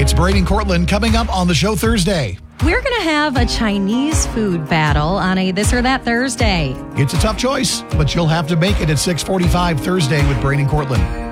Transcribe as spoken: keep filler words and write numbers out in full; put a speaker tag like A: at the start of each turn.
A: It's Brady and Cortland coming up on the show Thursday.
B: We're going to have a Chinese food battle on a This or That Thursday.
A: It's a tough choice, but you'll have to make it at six forty-five Thursday with Brady and Cortland.